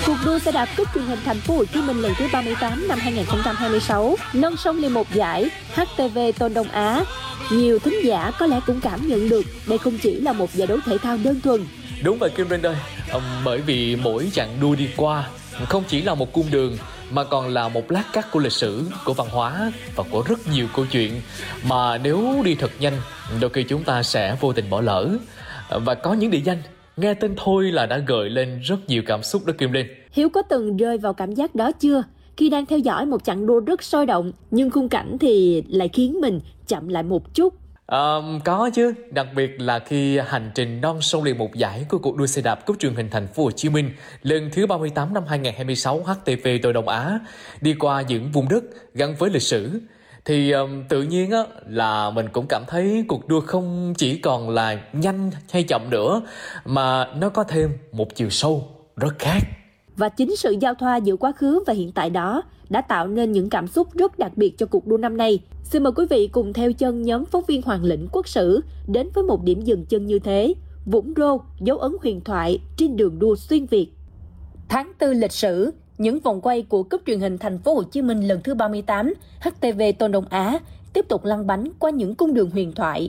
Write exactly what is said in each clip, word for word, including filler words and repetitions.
Cuộc đua xe đạp cúp truyền hình Thành phố Hồ Chí Minh lần thứ ba mươi tám năm hai nghìn không trăm hai mươi sáu, nâng sông lên một giải hát tê vê Tôn Đông Á. Nhiều thính giả có lẽ cũng cảm nhận được đây không chỉ là một giải đấu thể thao đơn thuần. Đúng vậy Kim Linh ơi, um, bởi vì mỗi chặng đua đi qua không chỉ là một cung đường mà còn là một lát cắt của lịch sử, của văn hóa và của rất nhiều câu chuyện mà nếu đi thật nhanh, đôi khi chúng ta sẽ vô tình bỏ lỡ. Và có những địa danh nghe tên thôi là đã gợi lên rất nhiều cảm xúc đó Kim Linh. Hiếu có từng rơi vào cảm giác đó chưa? Khi đang theo dõi một chặng đua rất sôi động, nhưng khung cảnh thì lại khiến mình chậm lại một chút. Um, có chứ, đặc biệt là khi hành trình non sông liền một giải của cuộc đua xe đạp cúp truyền hình Thành phố Hồ Chí Minh lần thứ ba mươi tám năm hai nghìn không trăm hai mươi sáu hát tê vê Tôn Đông Á đi qua những vùng đất gắn với lịch sử, thì um, tự nhiên á, là mình cũng cảm thấy cuộc đua không chỉ còn là nhanh hay chậm nữa, mà nó có thêm một chiều sâu rất khác. Và chính sự giao thoa giữa quá khứ và hiện tại đó đã tạo nên những cảm xúc rất đặc biệt cho cuộc đua năm nay. Xin mời quý vị cùng theo chân nhóm phóng viên Hoàng Lĩnh Quốc Sử đến với một điểm dừng chân như thế, Vũng Rô, dấu ấn huyền thoại trên đường đua xuyên Việt. Tháng tư lịch sử, những vòng quay của cúp truyền hình Thành phố Hồ Chí Minh lần thứ ba mươi tám hát tê vê Tôn Đông Á tiếp tục lăn bánh qua những cung đường huyền thoại.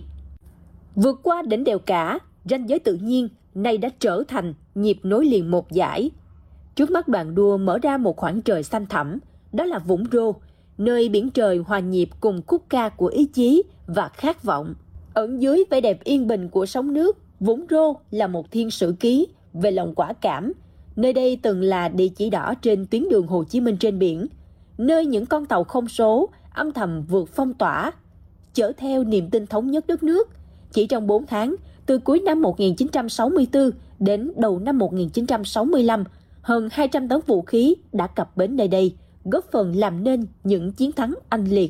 Vượt qua đỉnh đèo Cả, ranh giới tự nhiên nay đã trở thành nhịp nối liền một giải. Trước mắt đoàn đua mở ra một khoảng trời xanh thẳm, đó là Vũng Rô, nơi biển trời hòa nhịp cùng khúc ca của ý chí và khát vọng. Ẩn dưới vẻ đẹp yên bình của sóng nước, Vũng Rô là một thiên sử ký về lòng quả cảm. Nơi đây từng là địa chỉ đỏ trên tuyến đường Hồ Chí Minh trên biển, nơi những con tàu không số âm thầm vượt phong tỏa, chở theo niềm tin thống nhất đất nước. Chỉ trong bốn tháng, từ cuối năm một nghìn chín trăm sáu mươi tư đến đầu năm một nghìn chín trăm sáu mươi lăm, hơn hai trăm tấn vũ khí đã cập bến nơi đây, góp phần làm nên những chiến thắng oanh liệt.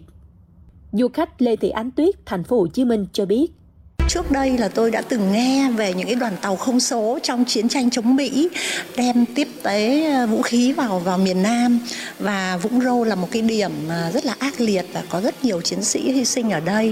Du khách Lê Thị Ánh Tuyết, Thành phố Hồ Chí Minh cho biết. Trước đây là tôi đã từng nghe về những cái đoàn tàu không số trong chiến tranh chống Mỹ đem tiếp tế vũ khí vào vào miền Nam, và Vũng Rô là một cái điểm rất là ác liệt và có rất nhiều chiến sĩ hy sinh ở đây.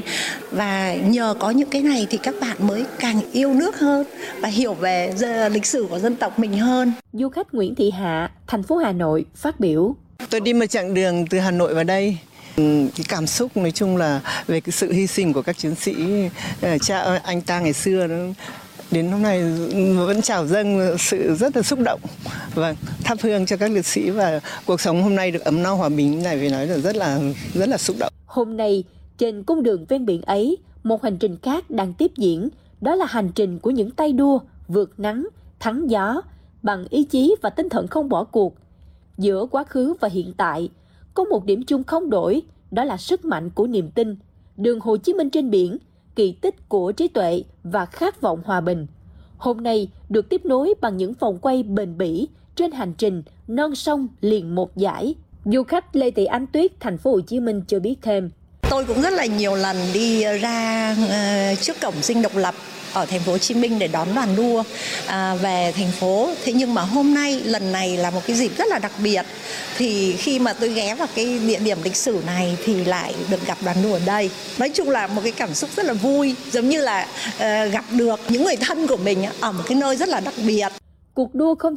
Và nhờ có những cái này thì các bạn mới càng yêu nước hơn và hiểu về lịch sử của dân tộc mình hơn. Du khách Nguyễn Thị Hạ, Thành phố Hà Nội phát biểu. Tôi đi một chặng đường từ Hà Nội vào đây. Cái cảm xúc nói chung là về cái sự hy sinh của các chiến sĩ cha anh ta ngày xưa, đến hôm nay vẫn trào dâng sự rất là xúc động và thắp hương cho các liệt sĩ, và cuộc sống hôm nay được ấm no hòa bình này, vì nói là rất là rất là xúc động. Hôm nay trên cung đường ven biển ấy, một hành trình khác đang tiếp diễn, đó là hành trình của những tay đua vượt nắng thắng gió bằng ý chí và tinh thần không bỏ cuộc. Giữa quá khứ và hiện tại có một điểm chung không đổi, đó là sức mạnh của niềm tin, đường Hồ Chí Minh trên biển, kỳ tích của trí tuệ và khát vọng hòa bình. Hôm nay được tiếp nối bằng những vòng quay bền bỉ trên hành trình non sông liền một giải. Du khách Lê Thị Ánh Tuyết, Thành phố Hồ Chí Minh cho biết thêm. Tôi cũng rất là nhiều lần đi ra uh, trước cổng Dinh Độc Lập ở Thành phố Hồ Chí Minh để đón đoàn đua uh, về thành phố. Thế nhưng mà hôm nay, lần này là một cái dịp rất là đặc biệt. Thì khi mà tôi ghé vào cái địa điểm lịch sử này thì lại được gặp đoàn đua ở đây. Nói chung là một cái cảm xúc rất là vui, giống như là uh, gặp được những người thân của mình ở một cái nơi rất là đặc biệt. Cuộc đua không